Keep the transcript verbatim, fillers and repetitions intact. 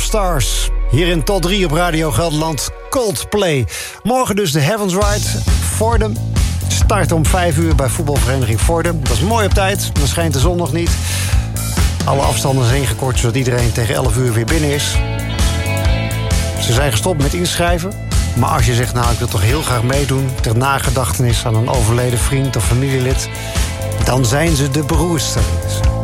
Stars. Hier in tot drie op Radio Gelderland, Coldplay. Morgen dus de Heavens Ride, Vorden. Start om vijf uur bij voetbalvereniging Vorden. Dat is mooi op tijd, dan schijnt de zon nog niet. Alle afstanden zijn ingekort, zodat iedereen tegen elf uur weer binnen is. Ze zijn gestopt met inschrijven. Maar als je zegt, nou, ik wil toch heel graag meedoen ter nagedachtenis aan een overleden vriend of familielid, dan zijn ze de beroerdste.